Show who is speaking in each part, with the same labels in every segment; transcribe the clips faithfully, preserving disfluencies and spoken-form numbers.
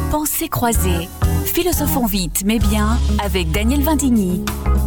Speaker 1: Pensées croisées. Philosophons vite mais bien avec Daniel Vindigny.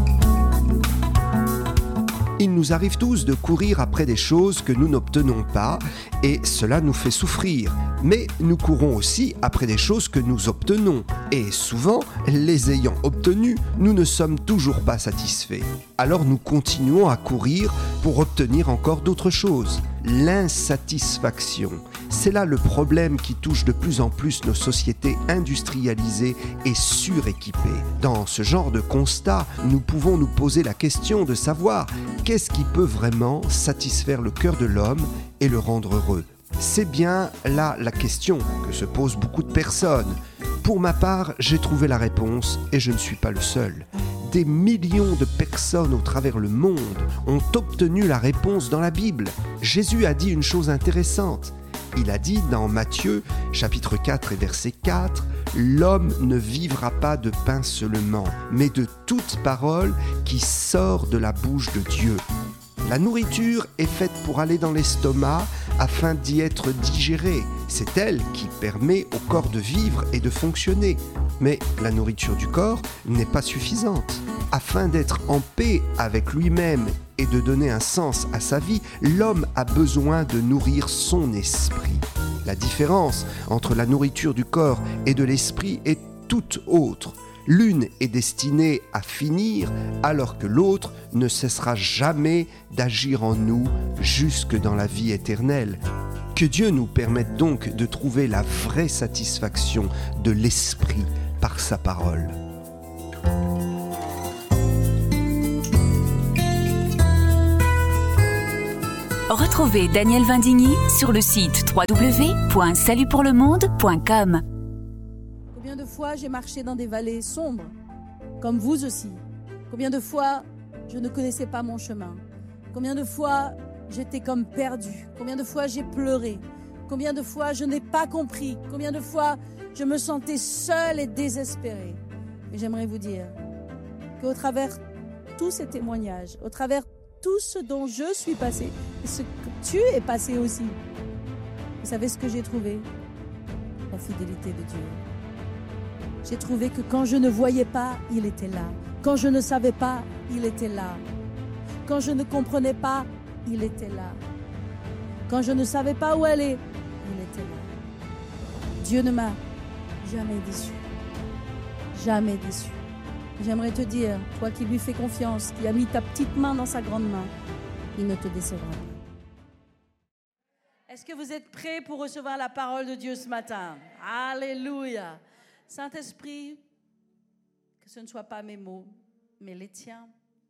Speaker 2: Il nous arrive tous de courir après des choses que nous n'obtenons pas et cela nous fait souffrir. Mais nous courons aussi après des choses que nous obtenons et souvent, les ayant obtenues, nous ne sommes toujours pas satisfaits. Alors nous continuons à courir pour obtenir encore d'autres choses. L'insatisfaction, c'est là le problème qui touche de plus en plus nos sociétés industrialisées et suréquipées. Dans ce genre de constat, nous pouvons nous poser la question de savoir qu'est-ce qui peut vraiment satisfaire le cœur de l'homme et le rendre heureux. C'est bien là la question que se posent beaucoup de personnes. Pour ma part, j'ai trouvé la réponse et je ne suis pas le seul. Des millions de personnes au travers le monde ont obtenu la réponse dans la Bible. Jésus a dit une chose intéressante. Il a dit dans Matthieu, chapitre quatre et verset quatre, « L'homme ne vivra pas de pain seulement, mais de toute parole qui sort de la bouche de Dieu. » La nourriture est faite pour aller dans l'estomac afin d'y être digérée. C'est elle qui permet au corps de vivre et de fonctionner. Mais la nourriture du corps n'est pas suffisante. Afin d'être en paix avec lui-même et de donner un sens à sa vie, l'homme a besoin de nourrir son esprit. La différence entre la nourriture du corps et de l'esprit est toute autre. L'une est destinée à finir, alors que l'autre ne cessera jamais d'agir en nous jusque dans la vie éternelle. Que Dieu nous permette donc de trouver la vraie satisfaction de l'esprit par sa parole.
Speaker 1: Retrouvez Daniel Vindigny sur le site w w w point salut pour le monde point com.
Speaker 3: Combien de fois j'ai marché dans des vallées sombres, comme vous aussi. Combien de fois je ne connaissais pas mon chemin. Combien de fois j'étais comme perdue. Combien de fois j'ai pleuré. Combien de fois je n'ai pas compris. Combien de fois je me sentais seule et désespérée. Et j'aimerais vous dire qu'au travers de tous ces témoignages, au travers de tout ce dont je suis passée, et ce que tu es passé aussi, vous savez ce que j'ai trouvé? La fidélité de Dieu. J'ai trouvé que quand je ne voyais pas, il était là. Quand je ne savais pas, il était là. Quand je ne comprenais pas, il était là. Quand je ne savais pas où aller, il était là. Dieu ne m'a jamais déçu. Jamais déçu. J'aimerais te dire, toi qui lui fais confiance, qui as mis ta petite main dans sa grande main, il ne te décevra pas. Est-ce que vous êtes prêts pour recevoir la parole de Dieu ce matin? Alléluia. Saint-Esprit, que ce ne soient pas mes mots, mais les tiens.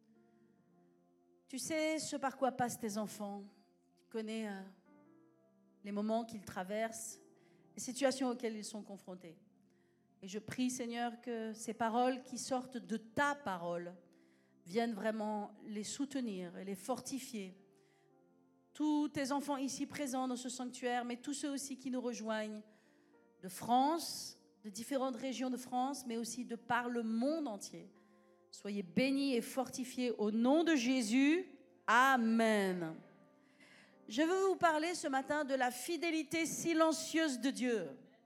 Speaker 3: Tu sais ce par quoi passent tes enfants. Tu connais euh, les moments qu'ils traversent, les situations auxquelles ils sont confrontés. Et je prie, Seigneur, que ces paroles qui sortent de ta parole viennent vraiment les soutenir et les fortifier. Tous tes enfants ici présents dans ce sanctuaire, mais tous ceux aussi qui nous rejoignent de France, de différentes régions de France, mais aussi de par le monde entier. Soyez bénis et fortifiés au nom de Jésus. Amen. Je veux vous parler ce matin de la fidélité silencieuse de Dieu.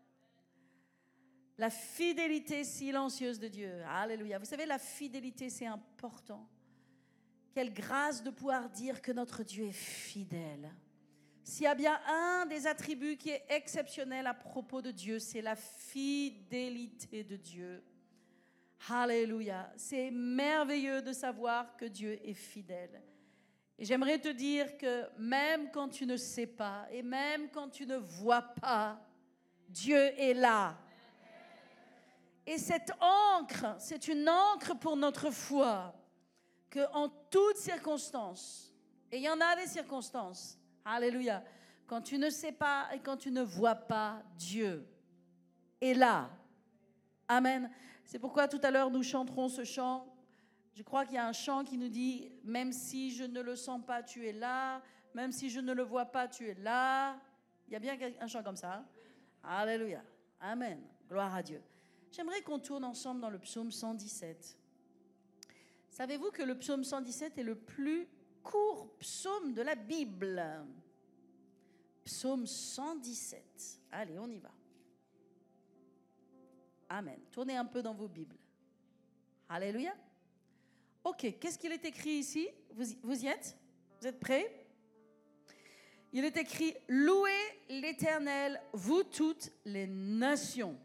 Speaker 3: La fidélité silencieuse de Dieu. Alléluia. Vous savez, la fidélité, c'est important. Quelle grâce de pouvoir dire que notre Dieu est fidèle. S'il y a bien un des attributs qui est exceptionnel à propos de Dieu, c'est la fidélité de Dieu. Alléluia. C'est merveilleux de savoir que Dieu est fidèle. Et j'aimerais te dire que même quand tu ne sais pas et même quand tu ne vois pas, Dieu est là. Et cette ancre, c'est une ancre pour notre foi, qu'en toutes circonstances, et il y en a des circonstances, alléluia, quand tu ne sais pas et quand tu ne vois pas, Dieu est là. Amen. C'est pourquoi tout à l'heure nous chanterons ce chant. Je crois qu'il y a un chant qui nous dit « Même si je ne le sens pas, tu es là. Même si je ne le vois pas, tu es là. » Il y a bien un chant comme ça. Hein? Alléluia. Amen. Gloire à Dieu. J'aimerais qu'on tourne ensemble dans le psaume cent dix-sept. Savez-vous que le psaume cent dix-sept est le plus court psaume de la Bible? Psaume cent dix-sept. Allez, on y va. Amen. Tournez un peu dans vos Bibles. Alléluia. Ok, qu'est-ce qu'il est écrit ici? Vous, vous y êtes? Vous êtes prêts? Il est écrit « Louez l'Éternel, vous toutes les nations.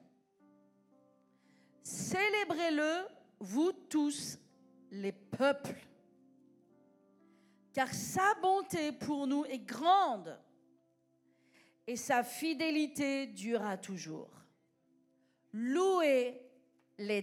Speaker 3: Célébrez-le, vous tous les peuples. Car sa bonté pour nous est grande et sa fidélité durera toujours. Louez l'Éternel. »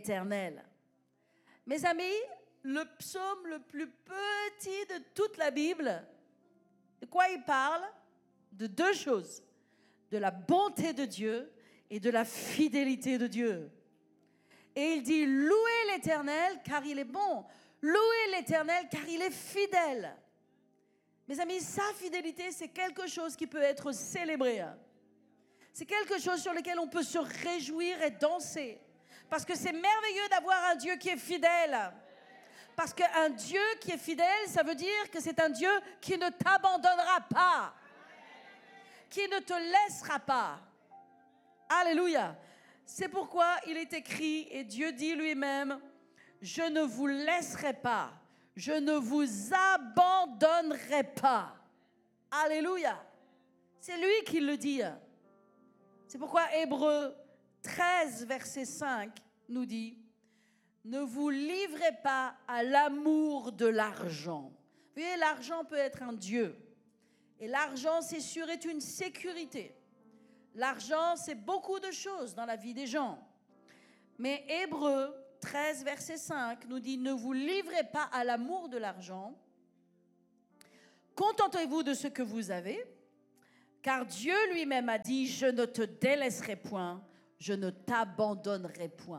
Speaker 3: Mes amis, le psaume le plus petit de toute la Bible, de quoi il parle? De deux choses. De la bonté de Dieu et de la fidélité de Dieu. Et il dit, louez l'Éternel car il est bon. Louez l'Éternel car il est fidèle. Mes amis, sa fidélité, c'est quelque chose qui peut être célébré. C'est quelque chose sur lequel on peut se réjouir et danser. Parce que c'est merveilleux d'avoir un Dieu qui est fidèle. Parce qu'un Dieu qui est fidèle, ça veut dire que c'est un Dieu qui ne t'abandonnera pas. Qui ne te laissera pas. Alléluia. C'est pourquoi il est écrit, et Dieu dit lui-même, « Je ne vous laisserai pas, je ne vous abandonnerai pas. » Alléluia. C'est lui qui le dit. C'est pourquoi Hébreux treize, verset cinq, nous dit, « Ne vous livrez pas à l'amour de l'argent. » Vous voyez, l'argent peut être un dieu. Et l'argent, c'est sûr, est une sécurité. L'argent, c'est beaucoup de choses dans la vie des gens. Mais Hébreux treize, verset cinq, nous dit, « Ne vous livrez pas à l'amour de l'argent. Contentez-vous de ce que vous avez, car Dieu lui-même a dit, « Je ne te délaisserai point, je ne t'abandonnerai point. »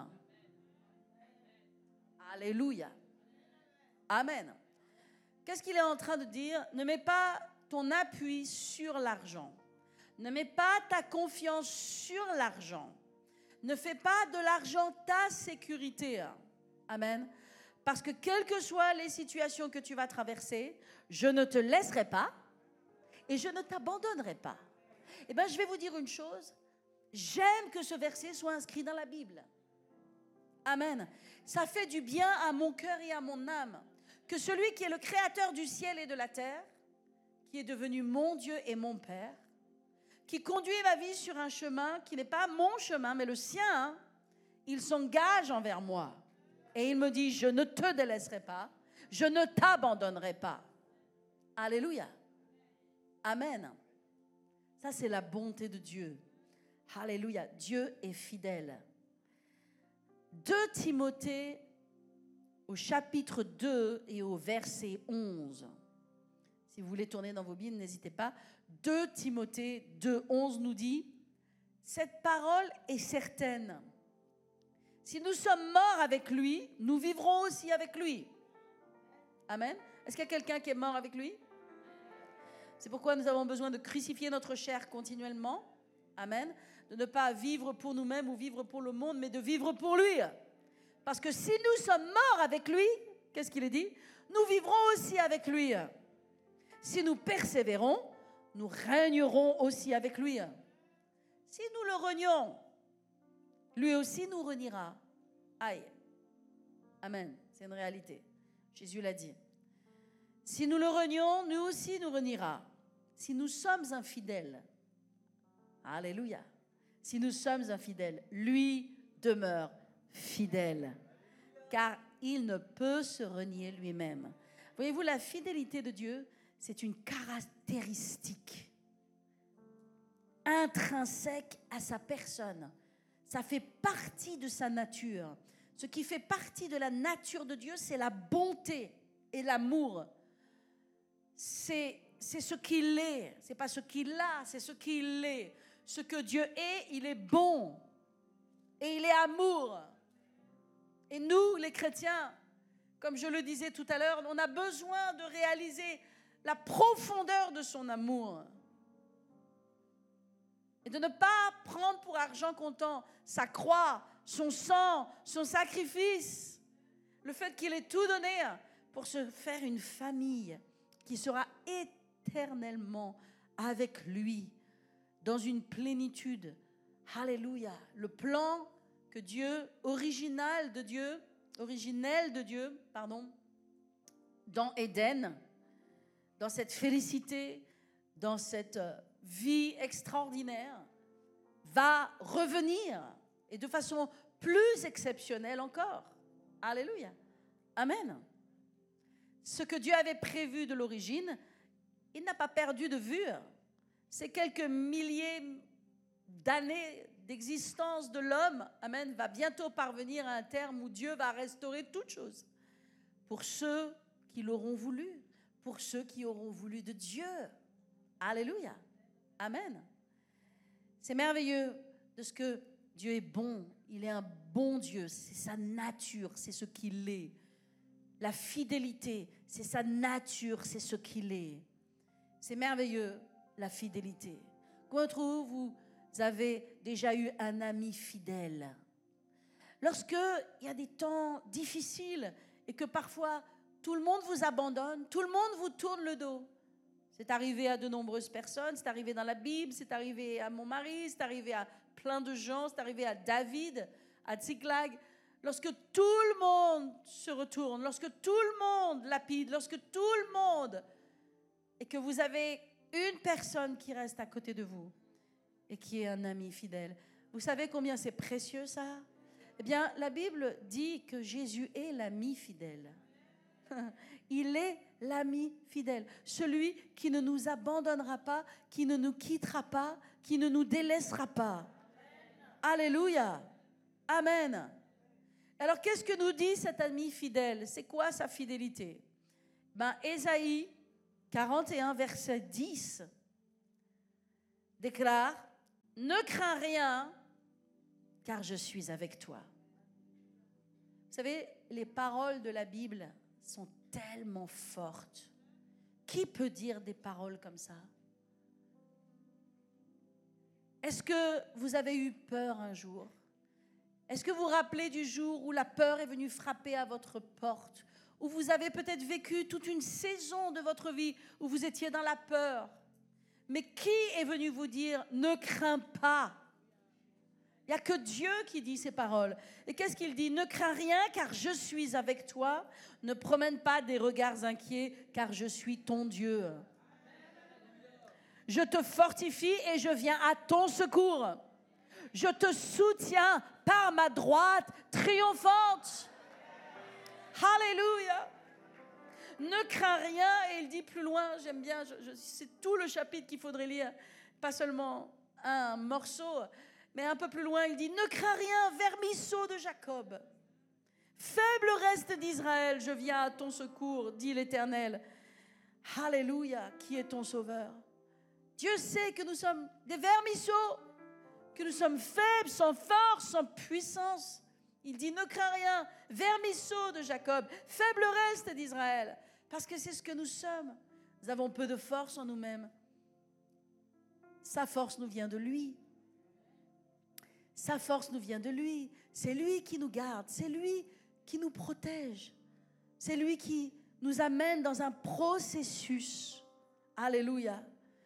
Speaker 3: Alléluia. Amen. Qu'est-ce qu'il est en train de dire? Ne mets pas ton appui sur l'argent. Ne mets pas ta confiance sur l'argent. Ne fais pas de l'argent ta sécurité. Amen. Parce que quelles que soient les situations que tu vas traverser, je ne te laisserai pas et je ne t'abandonnerai pas. Eh bien, je vais vous dire une chose. J'aime que ce verset soit inscrit dans la Bible. Amen. Ça fait du bien à mon cœur et à mon âme que celui qui est le créateur du ciel et de la terre, qui est devenu mon Dieu et mon Père, qui conduit ma vie sur un chemin qui n'est pas mon chemin, mais le sien, hein, il s'engage envers moi. Et il me dit, je ne te délaisserai pas, je ne t'abandonnerai pas. Alléluia. Amen. Ça, c'est la bonté de Dieu. Alléluia. Dieu est fidèle. deux Timothée au chapitre deux et au verset onze. Si vous voulez tourner dans vos Bibles, n'hésitez pas. deux Timothée deux, onze nous dit, « Cette parole est certaine. Si nous sommes morts avec lui, nous vivrons aussi avec lui. » Amen. Est-ce qu'il y a quelqu'un qui est mort avec lui? C'est pourquoi nous avons besoin de crucifier notre chair continuellement. Amen. De ne pas vivre pour nous-mêmes ou vivre pour le monde, mais de vivre pour lui. Parce que si nous sommes morts avec lui, qu'est-ce qu'il est dit? Nous vivrons aussi avec lui. Si nous persévérons, nous régnerons aussi avec lui. Si nous le renions, lui aussi nous reniera. Aïe. Amen. C'est une réalité. Jésus l'a dit. Si nous le renions, nous aussi nous reniera. Si nous sommes infidèles, alléluia. Si nous sommes infidèles, lui demeure fidèle, car il ne peut se renier lui-même. Voyez-vous, la fidélité de Dieu, c'est une caractéristique intrinsèque à sa personne. Ça fait partie de sa nature. Ce qui fait partie de la nature de Dieu, c'est la bonté et l'amour. C'est, c'est ce qu'il est. C'est pas ce qu'il a, c'est ce qu'il est. Ce que Dieu est, il est bon. Et il est amour. Et nous, les chrétiens, comme je le disais tout à l'heure, on a besoin de réaliser la profondeur de son amour. Et de ne pas prendre pour argent comptant sa croix, son sang, son sacrifice. Le fait qu'il ait tout donné pour se faire une famille qui sera éternellement avec lui dans une plénitude. Alléluia. Le plan que Dieu, original de Dieu, originel de Dieu, pardon, dans Éden, dans cette félicité, dans cette vie extraordinaire, va revenir, et de façon plus exceptionnelle encore. Alléluia. Amen. Ce que Dieu avait prévu de l'origine, il n'a pas perdu de vue. Ces quelques milliers d'années d'existence de l'homme, amen, va bientôt parvenir à un terme où Dieu va restaurer toutes choses. Pour ceux qui l'auront voulu, pour ceux qui auront voulu de Dieu. Alléluia. Amen. C'est merveilleux de ce que Dieu est bon. Il est un bon Dieu. C'est sa nature, c'est ce qu'il est. La fidélité, c'est sa nature, c'est ce qu'il est. C'est merveilleux, la fidélité. Combien d'entre vous, vous avez déjà eu un ami fidèle? Lorsqu'il y a des temps difficiles et que parfois tout le monde vous abandonne, tout le monde vous tourne le dos. C'est arrivé à de nombreuses personnes, c'est arrivé dans la Bible, c'est arrivé à mon mari, c'est arrivé à plein de gens, c'est arrivé à David, à Tsiklag. Lorsque tout le monde se retourne, lorsque tout le monde lapide, lorsque tout le monde, et que vous avez une personne qui reste à côté de vous et qui est un ami fidèle. Vous savez combien c'est précieux ça? Eh bien, la Bible dit que Jésus est l'ami fidèle. Il est l'ami fidèle, celui qui ne nous abandonnera pas, qui ne nous quittera pas, qui ne nous délaissera pas. Alléluia. Amen. Alors, qu'est-ce que nous dit cet ami fidèle? C'est quoi sa fidélité? Ben, Ésaïe quarante et un, verset dix, déclare « Ne crains rien, car je suis avec toi. » Vous savez, les paroles de la Bible sont tellement fortes. Qui peut dire des paroles comme ça? Est-ce que vous avez eu peur un jour? Est-ce que vous vous rappelez du jour où la peur est venue frapper à votre porte? Où vous avez peut-être vécu toute une saison de votre vie où vous étiez dans la peur. Mais qui est venu vous dire « Ne crains pas ». Il n'y a que Dieu qui dit ces paroles. Et qu'est-ce qu'il dit? « Ne crains rien car je suis avec toi. Ne promène pas des regards inquiets car je suis ton Dieu. Je te fortifie et je viens à ton secours. Je te soutiens par ma droite triomphante. » Alléluia. Ne crains rien. Et il dit plus loin, j'aime bien, je, je, c'est tout le chapitre qu'il faudrait lire, pas seulement un morceau, mais un peu plus loin, il dit, ne crains rien, vermisseau de Jacob. Faible reste d'Israël, je viens à ton secours, dit l'Éternel. Alléluia, qui est ton sauveur? Dieu sait que nous sommes des vermisseaux, que nous sommes faibles, sans force, sans puissance. Il dit, ne crains rien, vermisseau de Jacob, faible reste d'Israël. Parce que c'est ce que nous sommes. Nous avons peu de force en nous-mêmes. Sa force nous vient de lui. Sa force nous vient de lui. C'est lui qui nous garde. C'est lui qui nous protège. C'est lui qui nous amène dans un processus. Alléluia.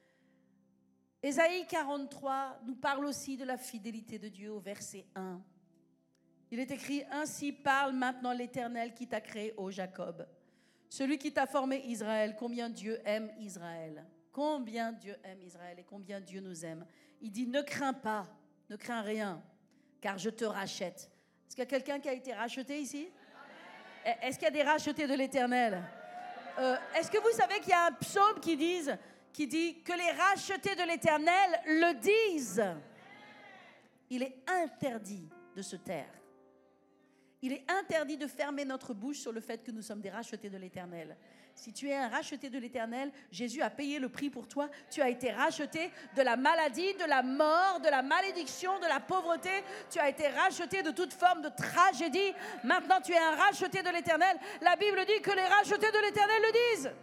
Speaker 3: Ésaïe quarante-trois nous parle aussi de la fidélité de Dieu au verset un. Il est écrit, ainsi parle maintenant l'Éternel qui t'a créé, ô Jacob. Celui qui t'a formé, Israël. Combien Dieu aime Israël. Combien Dieu aime Israël et combien Dieu nous aime. Il dit, ne crains pas, ne crains rien, car je te rachète. Est-ce qu'il y a quelqu'un qui a été racheté ici? Est-ce qu'il y a des rachetés de l'Éternel? euh, Est-ce que vous savez qu'il y a un psaume qui, dise, qui dit que les rachetés de l'Éternel le disent? Il est interdit de se taire. Il est interdit de fermer notre bouche sur le fait que nous sommes des rachetés de l'Éternel. Si tu es un racheté de l'Éternel, Jésus a payé le prix pour toi. Tu as été racheté de la maladie, de la mort, de la malédiction, de la pauvreté. Tu as été racheté de toute forme de tragédie. Maintenant, tu es un racheté de l'Éternel. La Bible dit que les rachetés de l'Éternel le disent.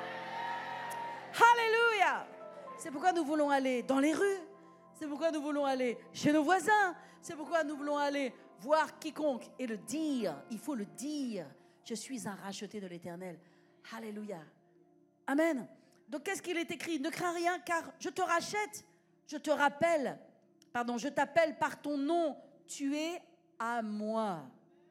Speaker 3: Alléluia! C'est pourquoi nous voulons aller dans les rues. C'est pourquoi nous voulons aller chez nos voisins. C'est pourquoi nous voulons aller voir quiconque et le dire. Il faut le dire. Je suis un racheté de l'Éternel. Alléluia. Amen. Donc, qu'est-ce qu'il est écrit? Ne crains rien, car je te rachète. Je te rappelle. Pardon, je t'appelle par ton nom. Tu es à moi.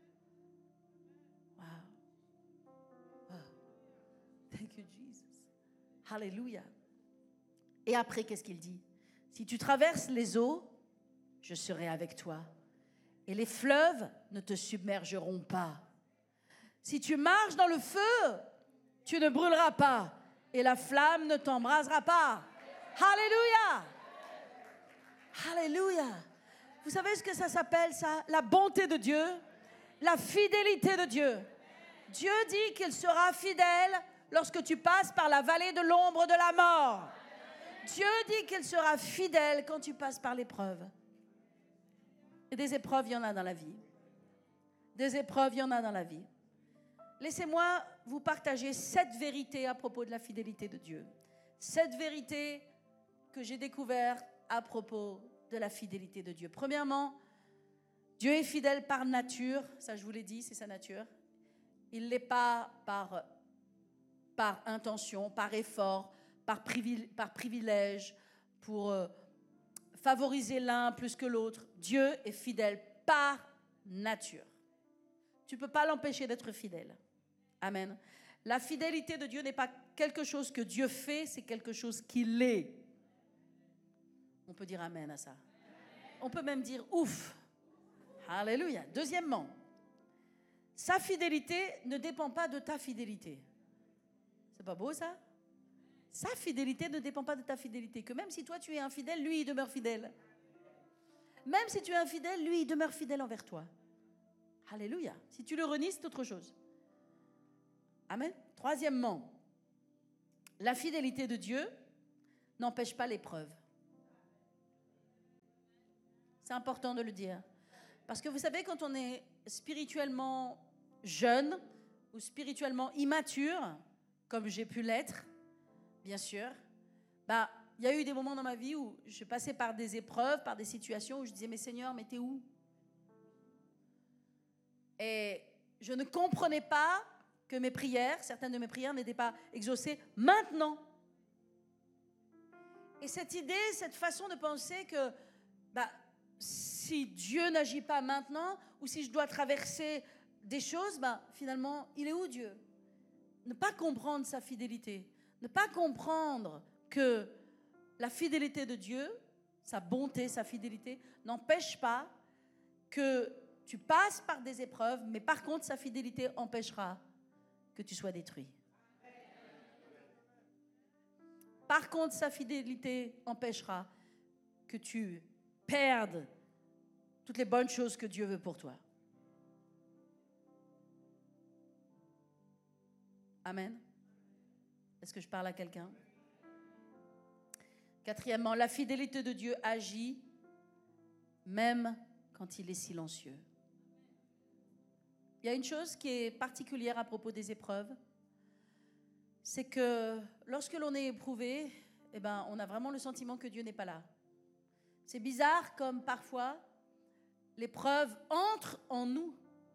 Speaker 3: Wow. Wow. Thank you, Jesus. Alléluia. Et après, qu'est-ce qu'il dit? Si tu traverses les eaux, je serai avec toi. Et les fleuves ne te submergeront pas. Si tu marches dans le feu, tu ne brûleras pas. Et la flamme ne t'embrasera pas. Alléluia! Alléluia! Vous savez ce que ça s'appelle, ça? La bonté de Dieu, la fidélité de Dieu. Dieu dit qu'il sera fidèle lorsque tu passes par la vallée de l'ombre de la mort. Dieu dit qu'il sera fidèle quand tu passes par l'épreuve. Et des épreuves, il y en a dans la vie. Des épreuves, il y en a dans la vie. Laissez-moi vous partager sept vérités à propos de la fidélité de Dieu. Sept vérités que j'ai découvertes à propos de la fidélité de Dieu. Premièrement, Dieu est fidèle par nature. Ça, je vous l'ai dit, c'est sa nature. Il ne l'est pas par, par intention, par effort, par, privil, par privilège, pour euh, favoriser l'un plus que l'autre. Dieu est fidèle par nature. Tu ne peux pas l'empêcher d'être fidèle. Amen. La fidélité de Dieu n'est pas quelque chose que Dieu fait, c'est quelque chose qu'il est. On peut dire amen à ça. On peut même dire ouf. Alléluia. Deuxièmement, sa fidélité ne dépend pas de ta fidélité. C'est pas beau ça? Sa fidélité ne dépend pas de ta fidélité. Que même si toi tu es infidèle, lui il demeure fidèle. Même si tu es infidèle, lui il demeure fidèle envers toi. Alléluia. Si tu le renies, c'est autre chose. Amen. Troisièmement, la fidélité de Dieu n'empêche pas l'épreuve. C'est important de le dire. Parce que vous savez, quand on est spirituellement jeune ou spirituellement immature, comme j'ai pu l'être, bien sûr, bah, il y a eu des moments dans ma vie où je passais par des épreuves, par des situations où je disais, mais Seigneur, mais t'es où? Et je ne comprenais pas que mes prières, certaines de mes prières n'étaient pas exaucées maintenant. Et cette idée, cette façon de penser que bah, si Dieu n'agit pas maintenant, ou si je dois traverser des choses, bah, finalement, il est où Dieu? Ne pas comprendre sa fidélité, ne pas comprendre que la fidélité de Dieu, sa bonté, sa fidélité, n'empêche pas que tu passes par des épreuves, mais par contre, sa fidélité empêchera que tu sois détruit. Par contre, sa fidélité empêchera que tu perdes toutes les bonnes choses que Dieu veut pour toi. Amen. Est-ce que je parle à quelqu'un? Quatrièmement, la fidélité de Dieu agit même quand il est silencieux. Il y a une chose qui est particulière à propos des épreuves, c'est que lorsque l'on est éprouvé, eh ben, on a vraiment le sentiment que Dieu n'est pas là. C'est bizarre comme parfois l'épreuve entre en nous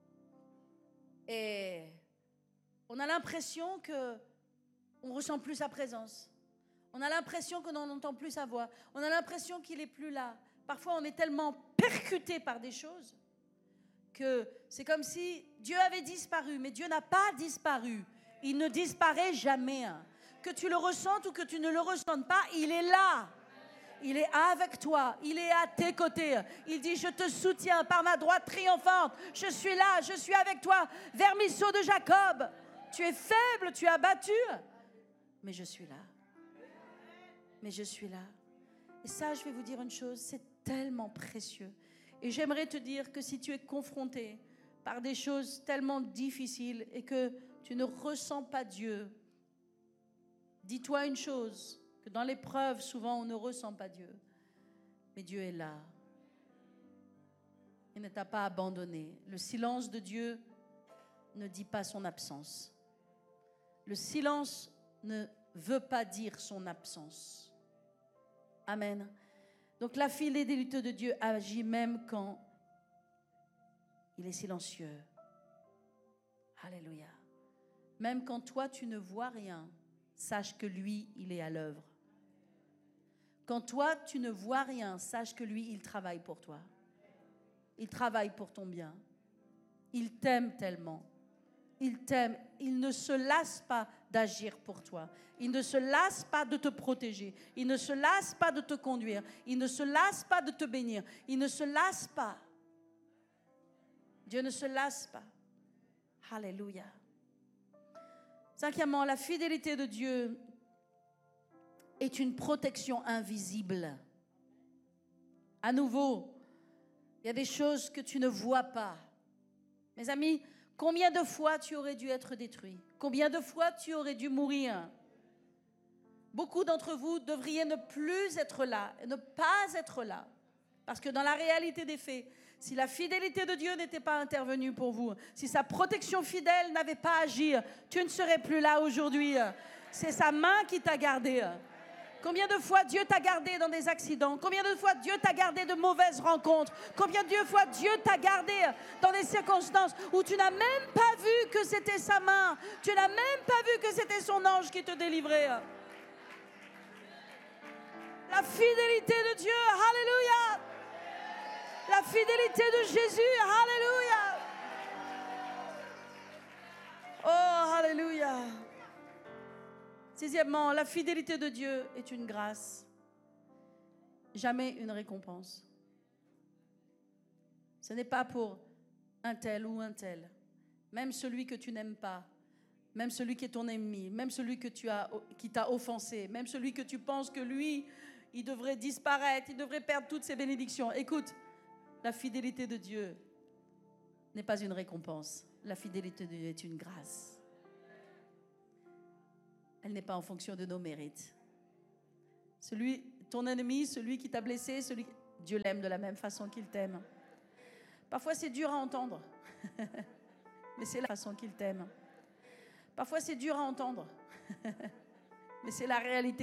Speaker 3: et on a l'impression que on ressent plus sa présence. On a l'impression qu'on n'entend plus sa voix. On a l'impression qu'il n'est plus là. Parfois, on est tellement percuté par des choses que c'est comme si Dieu avait disparu, mais Dieu n'a pas disparu. Il ne disparaît jamais. Que tu le ressentes ou que tu ne le ressentes pas, il est là. Il est avec toi. Il est à tes côtés. Il dit, je te soutiens par ma droite triomphante. Je suis là, je suis avec toi. Vermisseau de Jacob. Tu es faible, tu es abattu. Mais je suis là. Mais je suis là. Et ça, je vais vous dire une chose, c'est tellement précieux. Et j'aimerais te dire que si tu es confronté par des choses tellement difficiles et que tu ne ressens pas Dieu, dis-toi une chose, que dans l'épreuve, souvent, on ne ressent pas Dieu. Mais Dieu est là. Il ne t'a pas abandonné. Le silence de Dieu ne dit pas son absence. Le silence ne veut pas dire son absence. Amen. Donc la fidélité de Dieu agit même quand il est silencieux. Alléluia. Même quand toi tu ne vois rien, sache que lui, il est à l'œuvre. Quand toi tu ne vois rien, sache que lui, il travaille pour toi. Il travaille pour ton bien. Il t'aime tellement. Il t'aime. Il ne se lasse pas d'agir pour toi. Il ne se lasse pas de te protéger. Il ne se lasse pas de te conduire. Il ne se lasse pas de te bénir. Il ne se lasse pas. Dieu ne se lasse pas. Alléluia. Cinquièmement, la fidélité de Dieu est une protection invisible. À nouveau, il y a des choses que tu ne vois pas. Mes amis, combien de fois tu aurais dû être détruit? Combien de fois tu aurais dû mourir? Beaucoup d'entre vous devriez ne plus être là, ne pas être là. Parce que dans la réalité des faits, si la fidélité de Dieu n'était pas intervenue pour vous, si sa protection fidèle n'avait pas agi, tu ne serais plus là aujourd'hui. C'est sa main qui t'a gardé. Combien de fois Dieu t'a gardé dans des accidents? Combien de fois Dieu t'a gardé de mauvaises rencontres? Combien de fois Dieu t'a gardé dans des circonstances où tu n'as même pas vu que c'était sa main? Tu n'as même pas vu que c'était son ange qui te délivrait. La fidélité de Dieu, alléluia. La fidélité de Jésus, alléluia. Oh, alléluia. Sixièmement, la fidélité de Dieu est une grâce, jamais une récompense. Ce n'est pas pour un tel ou un tel, même celui que tu n'aimes pas, même celui qui est ton ennemi, même celui que tu as, qui t'a offensé, même celui que tu penses que lui, il devrait disparaître, il devrait perdre toutes ses bénédictions. Écoute, la fidélité de Dieu n'est pas une récompense. La fidélité de Dieu est une grâce. Elle n'est pas en fonction de nos mérites. Celui, ton ennemi, celui qui t'a blessé, celui, Dieu l'aime de la même façon qu'il t'aime. Parfois, c'est dur à entendre, mais c'est la façon qu'il t'aime. Parfois, c'est dur à entendre, mais c'est la réalité.